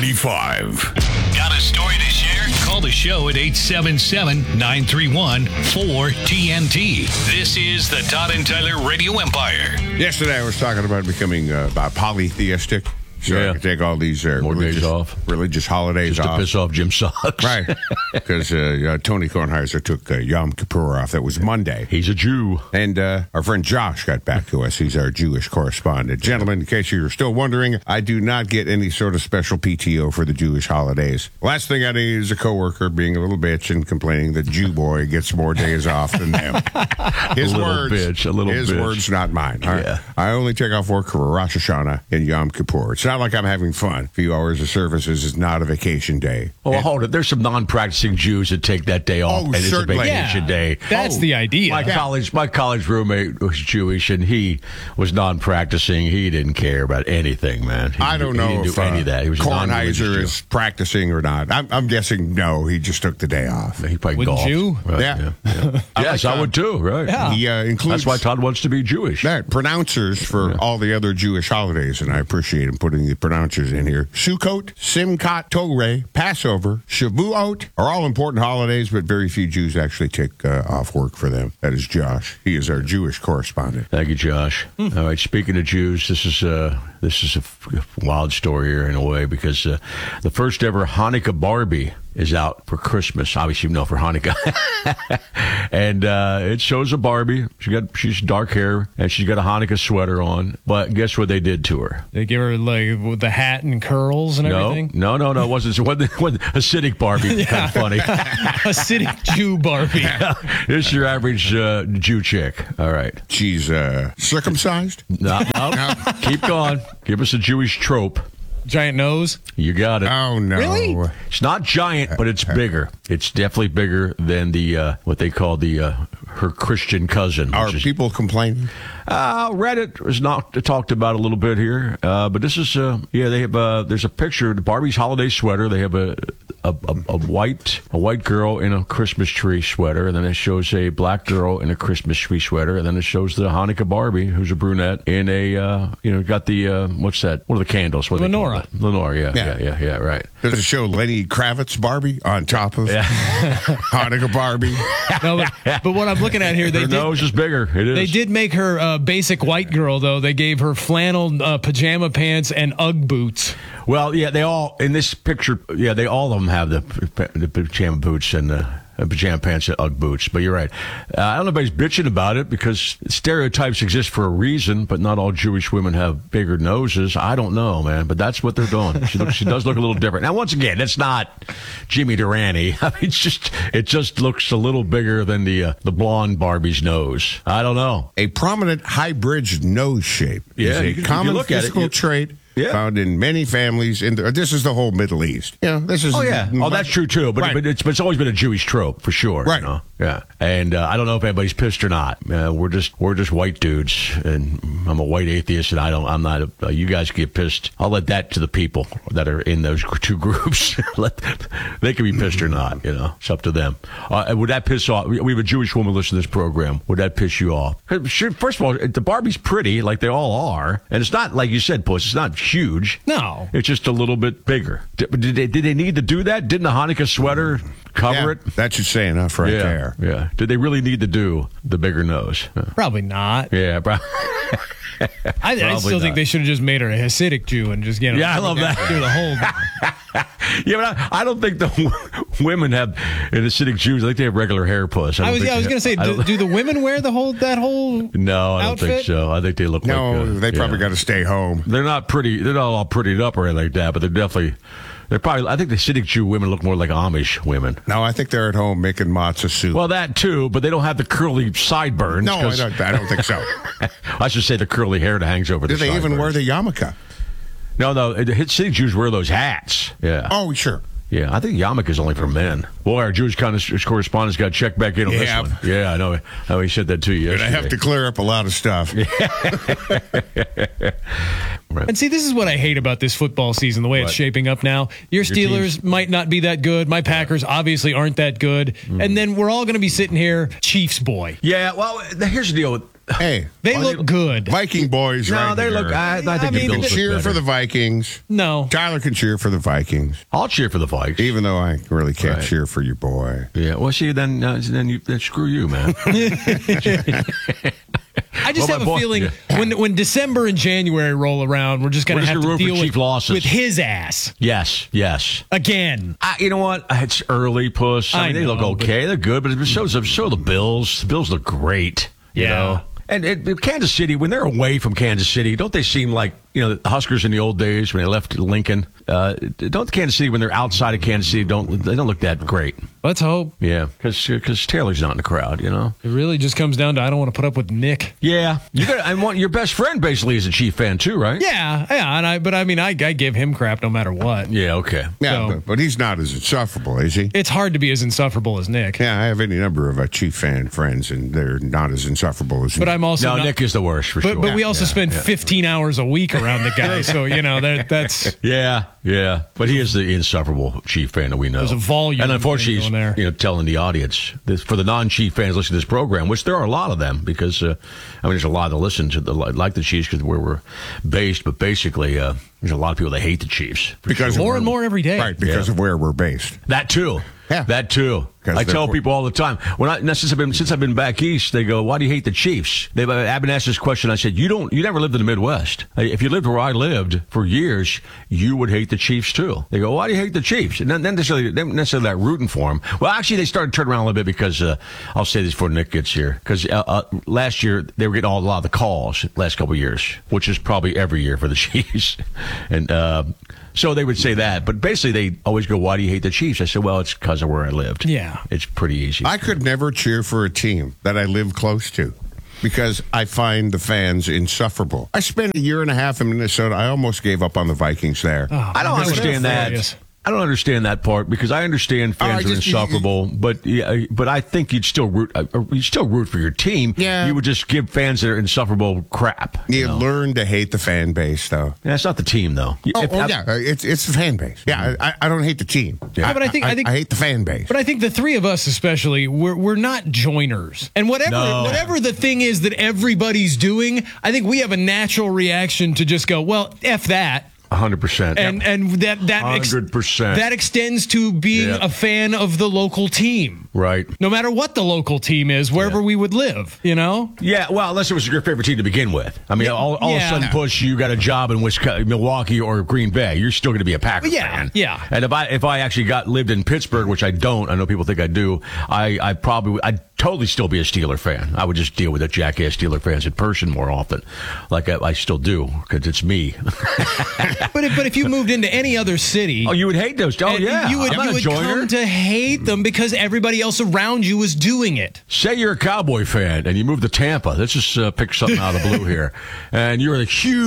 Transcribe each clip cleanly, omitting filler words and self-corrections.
Got a story to share? Call the show at 877-931-4TNT. This is the Todd and Tyler Radio Empire. Yesterday I was talking about becoming about polytheistic. So I could take all these more days off, religious holidays just off. to piss off Jim Suggs. Right. Because Tony Kornheiser took Yom Kippur off. That was Monday. He's a Jew. And our friend Josh got back to us. He's our Jewish correspondent. Gentlemen, in case you're still wondering, I do not get any sort of special PTO for the Jewish holidays. Last thing I need is a coworker being a little bitch and complaining that Jew boy gets more days off than them. His words, not mine. All right? I only take off work for Rosh Hashanah and Yom Kippur. It's not like I'm having fun. A few hours of services is not a vacation day. Oh, hold it. There's some non-practicing Jews that take that day off, and certainly. It's a vacation day. That's the idea. My college roommate was Jewish, and he was non-practicing. He didn't care about anything, man. I don't know he didn't if do any of that. He was Kornheiser is practicing or not. I'm guessing no. He just took the day off. He probably Wouldn't golfed. you? Right, Yeah. Yes, I would too. Right. Yeah. He includes. That's why Todd wants to be Jewish. Pronouncers for all the other Jewish holidays, and I appreciate him putting the pronouncers in here. Sukkot, Simchat Torah, Passover, Shavuot are all important holidays, but very few Jews actually take off work for them. That is Josh. He is our Jewish correspondent. Thank you, Josh. All right, speaking of Jews, this is a wild story here in a way because the first ever Hanukkah Barbie is out for Christmas. Obviously, you know, for Hanukkah. And it shows a Barbie. She's dark hair, and she's got a Hanukkah sweater on. But guess what they did to her? They give her like the hat and curls and everything? No. It wasn't Hasidic Barbie. Kind of funny. Hasidic Jew Barbie. This is your average Jew chick. All right. She's circumcised? No. Keep going. Give us a Jewish trope. Giant nose? You got it. Oh, no. Really? It's not giant, but it's bigger. It's definitely bigger than the what they call her Christian cousin. Are people complaining? Reddit was not talked about a little bit here, but this is they have there's a picture of Barbie's holiday sweater. They have a white girl in a Christmas tree sweater, and then it shows a black girl in a Christmas tree sweater, and then it shows the Hanukkah Barbie, who's a brunette, in a got the what's that? What are the candles? What Lenora. Lenora, yeah, right. Does it show Lenny Kravitz Barbie on top of Hanukkah Barbie? No, but what I'm looking at here, Her nose is bigger. It is. They did make her basic white girl, though. They gave her flannel pajama pants and Ugg boots. Well, yeah, they all, in this picture, they all of them have the pajama boots and the pajama pants and Ugg boots. But you're right. I don't know if anybody's bitching about it because stereotypes exist for a reason, but not all Jewish women have bigger noses. I don't know, man, but that's what they're doing. She does look a little different. Now, once again, it's not Jimmy Durante. I mean, it just looks a little bigger than the blonde Barbie's nose. I don't know. A prominent high-bridged nose shape is a common physical trait found in many families. This is the whole Middle East. This is. Oh yeah. That's true too. But, right. but it's always been a Jewish trope for sure. Right. You know? Yeah. And I don't know if anybody's pissed or not. We're just white dudes, and I'm a white atheist, and I'm not. You guys get pissed. I'll let that to the people that are in those two groups. They can be pissed or not. It's up to them. Would that piss off? We have a Jewish woman listening to this program. Would that piss you off? First of all, the Barbie's pretty, like they all are, and it's not like you said, Puss. It's not huge. No. It's just a little bit bigger. Did they need to do that? Didn't the Hanukkah sweater cover it? That should say enough right there. Yeah. Did they really need to do the bigger nose? Probably not. Yeah, probably. I still think they should have just made her a Hasidic Jew and just get her. Yeah, I love that. Do the whole. Yeah, but I don't think the women have Hasidic Jews. I think they have regular hair, Puss. I was going to say, do the women wear that whole? No, I don't think so. I think they look they probably got to stay home. They're not pretty. They're not all prettied up or anything like that, but they're definitely. They're probably. I think the Hasidic Jew women look more like Amish women. No, I think they're at home making matzah soup. Well, that too, but they don't have the curly sideburns. No, I don't think so. I should say the curly hair that hangs over the sideburns. Do they even wear the yarmulke? No, the Hasidic Jews wear those hats. Yeah. Oh, sure. Yeah, I think yarmulke is only for men. Boy, our Jewish correspondent's got to check back in on this one. Yeah, I know. He said that to you yesterday. I have to clear up a lot of stuff. Right. And see, this is what I hate about this football season, the way it's shaping up now. Your Steelers might not be that good. My Packers obviously aren't that good. And then we're all going to be sitting here, Chiefs boy. Yeah, well, here's the deal with Hey, They look good. Viking boys. No, right they here. look. I think I the mean, Bills look cheer better. for the Vikings. No. Tyler can cheer for the Vikings, I'll cheer for the Vikes. even though I really can't Right. cheer for your boy. Yeah. Well, see, then screw you, man. I just Well, have my a boy- feeling when December and January roll around, we're just going We're to just have gonna to root for deal Chief losses. with his ass Yes. again. You know what? It's early, Puss. I mean, they look know, but- okay. They're good, but so the Bills. The Bills look great. You Yeah. know? And Kansas City, when they're away from Kansas City, don't they seem like, the Huskers in the old days when they left Lincoln? Don't Kansas City, when they're outside of Kansas City, they don't look that great. Let's hope. Yeah, because Taylor's not in the crowd, It really just comes down to I don't want to put up with Nick. Yeah, I want your best friend basically is a Chief fan too, right? Yeah, and I give him crap no matter what. Yeah, okay. Yeah, So- but he's not as insufferable, is he? It's hard to be as insufferable as Nick. Yeah, I have any number of Chief fan friends, and they're not as insufferable as me. But I'm also No, not, Nick is the worst for sure. but we also spend 15 hours a week around the guy, so that's Yeah, but he is the insufferable Chief fan that we know. There's a volume and unfortunately, thing going he's telling the audience for the non-Chief fans listening to this program, which there are a lot of them, because there's a lot that listen to like the Chiefs because where we're based, but basically there's a lot of people that hate the Chiefs because more and more every day. Right, because of where we're based. That too. Yeah. That too. 'Cause I tell they're- people all the time since I've been back east, they go, "Why do you hate the Chiefs?" I've been asked this question. I said, "You never lived in the Midwest. If you lived where I lived for years, you would hate the Chiefs too." They go, "Why do you hate the Chiefs?" And then necessarily that rooting for them. Well, actually, they started turning around a little bit because I'll say this before Nick gets here. Because last year they were getting a lot of the calls last couple of years, which is probably every year for the Chiefs, and. So they would say that, but basically they always go, "Why do you hate the Chiefs?" I said, "Well, it's because of where I lived." Yeah. It's pretty easy. I could never cheer for a team that I live close to because I find the fans insufferable. I spent a year and a half in Minnesota. I almost gave up on the Vikings there. Oh, I don't man, understand they're that. furious. I don't understand that part because I understand fans are insufferable, but I think you'd still root for your team. Yeah. You would just give fans that are insufferable crap. You learn to hate the fan base, though. Yeah, it's not the team though. Yeah, it's the fan base. Yeah, I don't hate the team. Yeah, but I think- I hate the fan base. But I think the three of us, especially, we're not joiners. And whatever the thing is that everybody's doing, I think we have a natural reaction to just go, well, F that. 100%. And that 100%. that extends to being Yeah. a fan of the local team. Right. No matter what the local team is, wherever we would live, Yeah, well, unless it was your favorite team to begin with. I mean, all of a sudden, Push, you got a job in Milwaukee or Green Bay. You're still going to be a Packers fan. Yeah. And if I actually lived in Pittsburgh, which I don't, I know people think I do. I'd totally still be a Steeler fan. I would just deal with the jackass Steeler fans in person more often, like I still do, because it's me. But if you moved into any other city, Oh, you would hate those? Oh, and yeah. you would I'm not a joiner. come to hate them because everybody else around you was doing it. Say you're a Cowboy fan and you move to Tampa. Let's just pick something out of the blue here. And you're a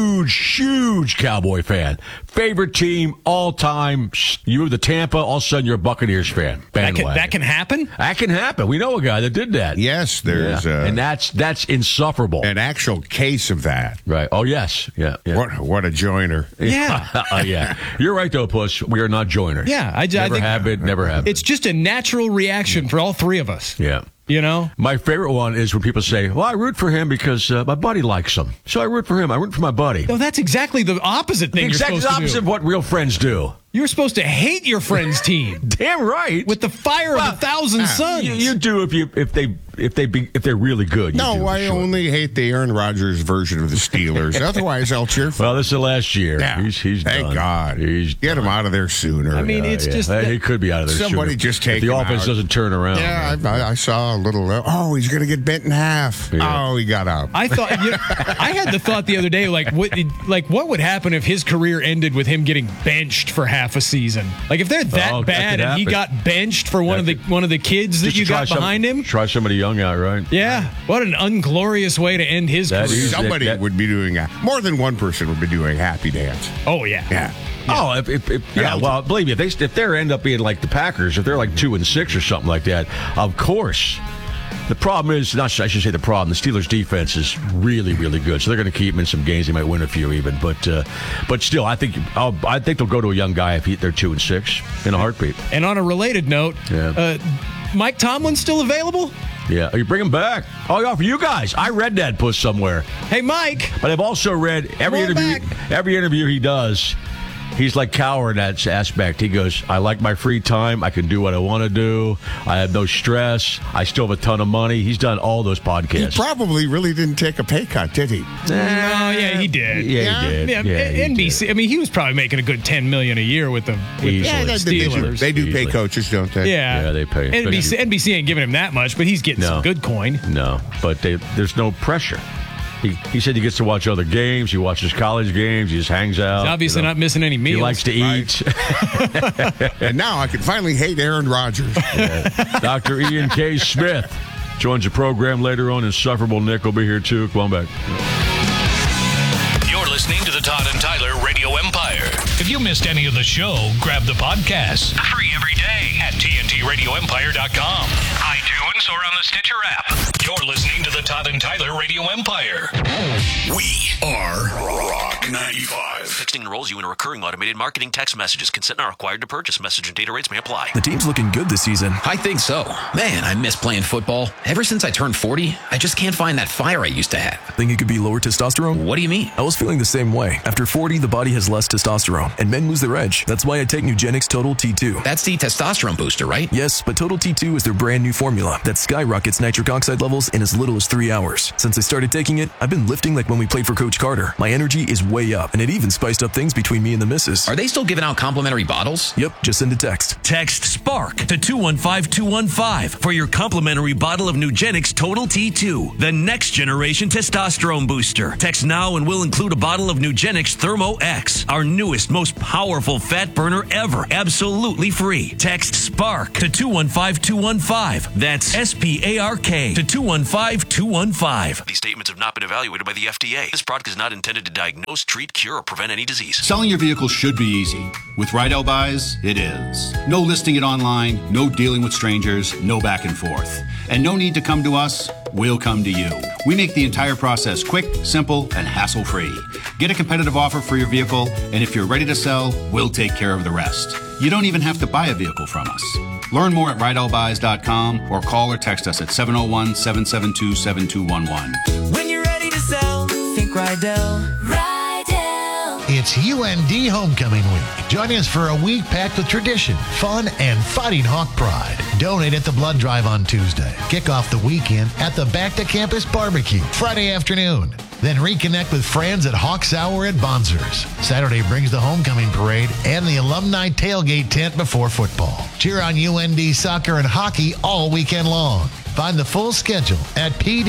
huge Cowboy fan. Favorite team all time. You move to Tampa, all of a sudden you're a Buccaneers fan. Bandwagon. That can happen. That can happen. We know a guy that did that. yes, there's And that's insufferable. an actual case of that. Right. Oh, yes. Yeah. What a joiner. Yeah. Yeah. You're right, though, Puss. We are not joiners. Yeah, I never think have been, never have been. It's just a natural reaction for all three of us. Yeah. My favorite one is when people say, well, I root for him because my buddy likes him. So I root for him. I root for my buddy. No, that's exactly the opposite thing Exactly you're the supposed opposite to of do. what real friends do. You're supposed to hate your friend's team Damn right. with the fire of a thousand suns. You do if they're really good. You No, do, I for sure. only hate the Aaron Rodgers version of the Steelers. Otherwise, I'll cheer for Well, this is the last year. Yeah. He's Thank done. God. He's Get him out of there sooner. I mean, it's just Hey, that- he could be out of there. Somebody sooner. just take if the him offense out. doesn't turn around. yeah, I saw a little. Oh, he's going to get bent in half. Yeah. Oh, he got up. I thought I had the thought the other day, what would happen if his career ended with him getting benched for half a season? Like if they're that Oh, that bad could and he happen. got benched for one of the kids that Just you to try got behind him. Try somebody young out, right? Yeah, what an unglorious way to end his That career. is- Somebody that- would be doing more than one person would be doing happy dance. Oh yeah. Yeah. Oh, yeah. Well, believe me, if they end up being like the Packers, if they're like 2-6 or something like that, of course. The problem is, I should say the problem, the Steelers' defense is really, really good. So they're going to keep him in some games. They might win a few even. But still, I think they'll go to a young guy if they're 2-6 in a heartbeat. And on a related note, Mike Tomlin's still available? Yeah, you bring him back. Oh, yeah, for you guys. I read that post somewhere. Hey, Mike. But I've also read every interview he does. He's like Cowher in that aspect. He goes, I like my free time. I can do what I want to do. I have no stress. I still have a ton of money. He's done all those podcasts. He probably really didn't take a pay cut, did he? No, yeah, he did. Yeah, he did. Yeah, NBC. Did. I mean, he was probably making a good $10 million a year with the Steelers. They do pay coaches, don't they? Yeah, they pay. NBC ain't giving him that much, but he's getting some good coin. No, but there's no pressure. He said he gets to watch other games. He watches college games. He just hangs out. He's obviously not missing any meals. He likes to eat. And now I can finally hate Aaron Rodgers. Dr. Ian K. Smith joins the program later on. Insufferable Nick will be here, too. Come on back. You're listening to the Todd and Tyler Radio Empire. If you missed any of the show, grab the podcast. Free every day at TNTRadioEmpire.com, iTunes, or on the Stitcher app. You're listening to the Todd and Tyler Radio Empire. We are Rock 95. Texting enrolls you in a recurring automated marketing text messages. Consent not required to purchase. Message and data rates may apply. The team's looking good this season. I think so. Man, I miss playing football. Ever since I turned 40, I just can't find that fire I used to have. Think it could be lower testosterone? What do you mean? I was feeling the same way. After 40, the body has less testosterone, and men lose their edge. That's why I take Nugenix Total T2. That's the testosterone booster, right? Yes, but Total T2 is their brand new formula that skyrockets nitric oxide levels in as little as 3 hours. Since I started taking it, I've been lifting like when we played for Coach Carter. My energy is way up, and it even spiced up things between me and the missus. Are they still giving out complimentary bottles? Yep, just send a text. Text SPARK to 215-215 for your complimentary bottle of Nugenix Total T2, the next generation testosterone booster. Text now and we'll include a bottle of Nugenix Thermo X, our newest, most powerful fat burner ever, absolutely free. Text SPARK to 215-215. That's SPARK to 215-215. These statements have not been evaluated by the FDA. This product is not intended to diagnose, treat, cure, or prevent any disease. Selling your vehicle should be easy. With Rydell Buys, it is. No listing it online, no dealing with strangers, no back and forth. And no need to come to us, we'll come to you. We make the entire process quick, simple, and hassle-free. Get a competitive offer for your vehicle, and if you're ready to sell, we'll take care of the rest. You don't even have to buy a vehicle from us. Learn more at RydellBuys.com or call or text us at 701-772-7211. When you're ready to sell, think Rydell. It's UND Homecoming Week. Join us for a week packed with tradition, fun, and Fighting Hawk pride. Donate at the blood drive on Tuesday. Kick off the weekend at the Back to Campus Barbecue Friday afternoon. Then reconnect with friends at Hawks Hour at Bonzers. Saturday brings the homecoming parade and the alumni tailgate tent before football. Cheer on UND soccer and hockey all weekend long. Find the full schedule at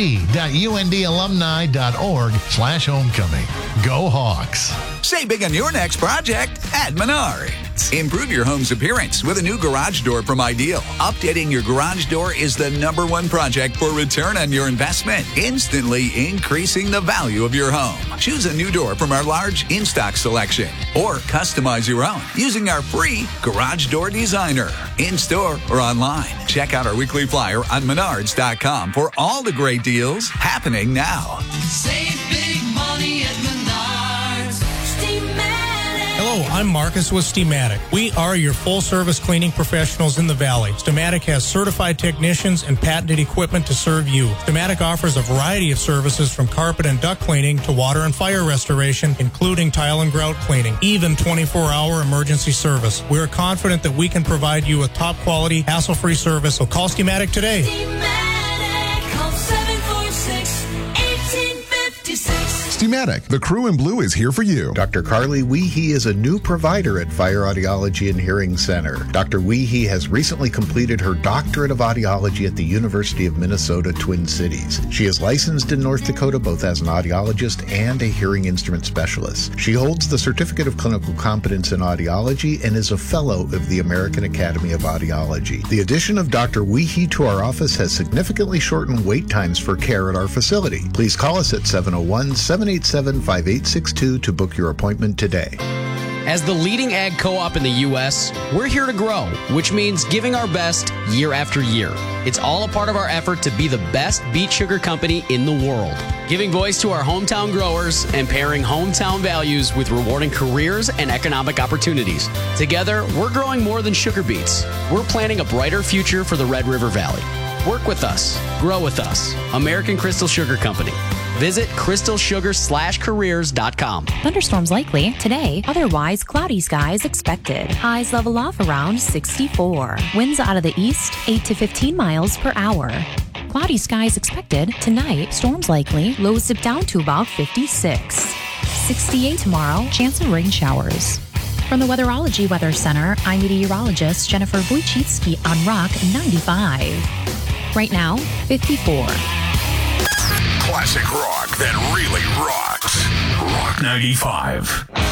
pd.undalumni.org/homecoming. Go Hawks. Save big on your next project at Menards. Improve your home's appearance with a new garage door from Ideal. Updating your garage door is the #1 project for return on your investment, instantly increasing the value of your home. Choose a new door from our large in-stock selection or customize your own using our free Garage Door Designer. In-store or online. Check out our weekly flyer on Menards.com for all the great deals happening now. Save big money at Menards. Hello, I'm Marcus with Steamatic. We are your full-service cleaning professionals in the Valley. Steamatic has certified technicians and patented equipment to serve you. Steamatic offers a variety of services from carpet and duct cleaning to water and fire restoration, including tile and grout cleaning, even 24-hour emergency service. We're confident that we can provide you with top-quality, hassle-free service, so call Steamatic today. Steamatic, call 746-1856. Steamatic, the crew in blue is here for you. Dr. Carly Weehee is a new provider at Fire Audiology and Hearing Center. Dr. Weehee has recently completed her doctorate of audiology at the University of Minnesota, Twin Cities. She is licensed in North Dakota both as an audiologist and a hearing instrument specialist. She holds the Certificate of Clinical Competence in Audiology and is a fellow of the American Academy of Audiology. The addition of Dr. Weehee to our office has significantly shortened wait times for care at our facility. Please call us at 701-787-5862 to book your appointment today. As the leading ag co-op in the U.S., we're here to grow, which means giving our best year after year. It's all a part of our effort to be the best beet sugar company in the world, giving voice to our hometown growers and pairing hometown values with rewarding careers and economic opportunities. Together, we're growing more than sugar beets. We're planning a brighter future for the Red River Valley. Work with us. Grow with us. American Crystal Sugar Company. Visit crystalsugar/careers.com. Thunderstorms likely today, otherwise cloudy skies expected. Highs level off around 64. Winds out of the east 8 to 15 miles per hour. Cloudy skies expected tonight, storms likely, lows dip down to about 56. 68 tomorrow, chance of rain showers. From the Weatherology Weather Center, I'm meteorologist Jennifer Wojcicki on Rock 95. Right now, 54. Classic rock that really rocks. Rock 95.